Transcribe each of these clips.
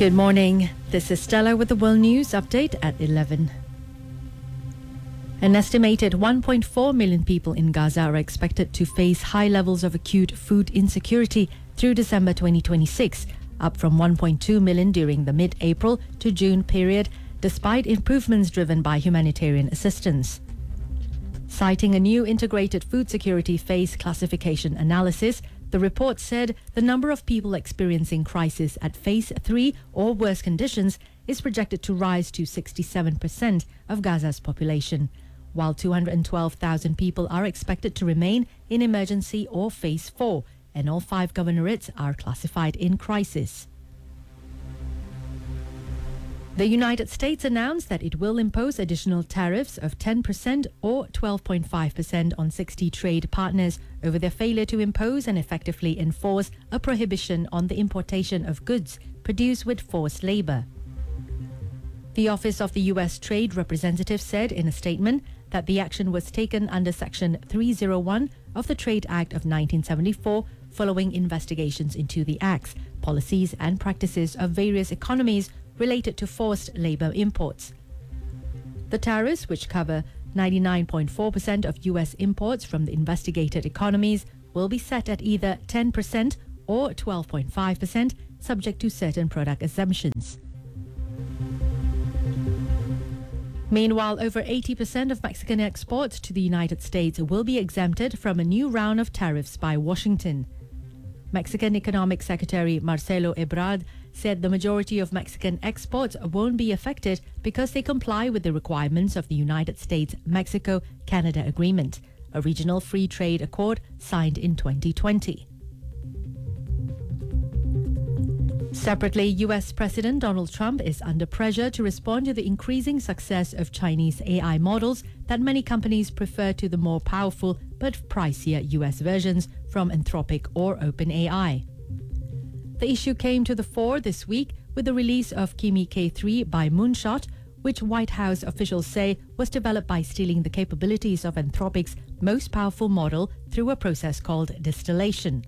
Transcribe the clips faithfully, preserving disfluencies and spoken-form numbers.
Good morning. This is Stella with the World News Update at eleven. An estimated one point four million people in Gaza are expected to face high levels of acute food insecurity through December twenty twenty-six, up from one point two million during the mid-April to June period, despite improvements driven by humanitarian assistance. Citing a new integrated food security phase classification analysis, the report said the number of people experiencing crisis at phase three or worse conditions is projected to rise to sixty-seven percent of Gaza's population, while two hundred twelve thousand people are expected to remain in emergency or phase four, and all five governorates are classified in crisis. The United States announced that it will impose additional tariffs of ten percent or twelve point five percent on sixty trade partners over their failure to impose and effectively enforce a prohibition on the importation of goods produced with forced labor. The Office of the U S Trade Representative said in a statement that the action was taken under Section three oh one of the Trade Act of nineteen seventy-four following investigations into the acts, policies and practices of various economies related to forced labor imports. The tariffs, which cover ninety-nine point four percent of U S imports from the investigated economies, will be set at either ten percent or twelve point five percent, subject to certain product exemptions. Meanwhile, over eighty percent of Mexican exports to the United States will be exempted from a new round of tariffs by Washington. Mexican Economic Secretary Marcelo Ebrard said the majority of Mexican exports won't be affected because they comply with the requirements of the United States-Mexico-Canada Agreement, a regional free trade accord signed in twenty twenty. Separately, U S President Donald Trump is under pressure to respond to the increasing success of Chinese A I models that many companies prefer to the more powerful but pricier U S versions from Anthropic or OpenAI. The issue came to the fore this week with the release of Kimi K three by Moonshot, which White House officials say was developed by stealing the capabilities of Anthropic's most powerful model through a process called distillation.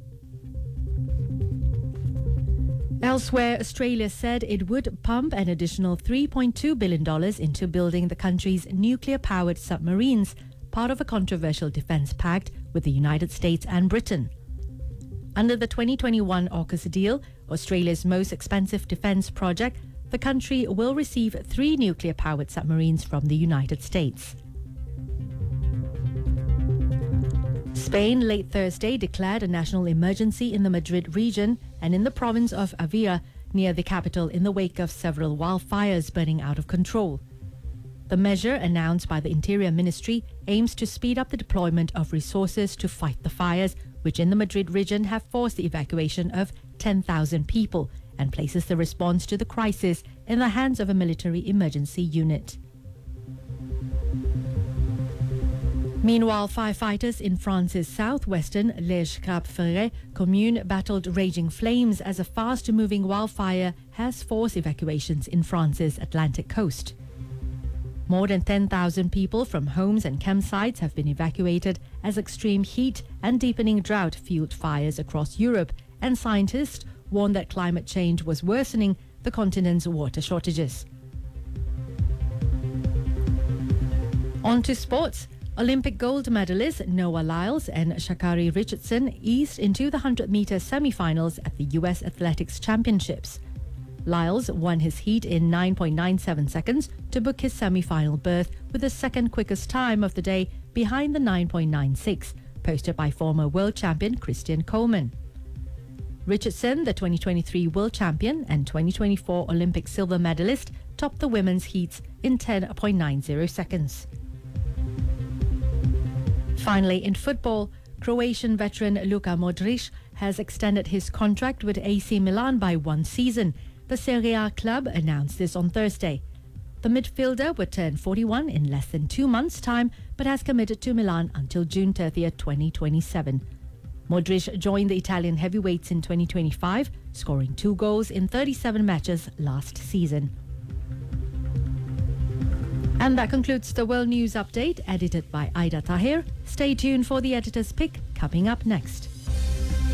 Elsewhere, Australia said it would pump an additional three point two billion dollars into building the country's nuclear-powered submarines, part of a controversial defence pact with the United States and Britain. Under the twenty twenty-one AUKUS deal, Australia's most expensive defence project, the country will receive three nuclear-powered submarines from the United States. Spain late Thursday declared a national emergency in the Madrid region and in the province of Avila, near the capital, in the wake of several wildfires burning out of control. The measure, announced by the Interior Ministry, aims to speed up the deployment of resources to fight the fires, which in the Madrid region have forced the evacuation of ten thousand people, and places the response to the crisis in the hands of a military emergency unit. Meanwhile, firefighters in France's southwestern Les Crabes-Ferrées commune battled raging flames as a fast-moving wildfire has forced evacuations in France's Atlantic coast. More than ten thousand people from homes and campsites have been evacuated as extreme heat and deepening drought fueled fires across Europe, and scientists warned that climate change was worsening the continent's water shortages. On to sports. Olympic gold medalists Noah Lyles and Sha'Carri Richardson eased into the one hundred meter semi-finals at the U S Athletics Championships. Lyles won his heat in nine point nine seven seconds to book his semi-final berth with the second quickest time of the day behind the nine point nine six, posted by former world champion Christian Coleman. Richardson, the twenty twenty-three world champion and twenty twenty-four Olympic silver medalist, topped the women's heats in ten point nine zero seconds. Finally, in football, Croatian veteran Luka Modric has extended his contract with A C Milan by one season. The Serie A club announced this on Thursday. The midfielder would turn forty-one in less than two months' time, but has committed to Milan until June thirtieth, twenty twenty-seven. Modric joined the Italian heavyweights in twenty twenty-five, scoring two goals in thirty-seven matches last season. And that concludes the World News Update, edited by Aida Tahir. Stay tuned for the editor's pick coming up next.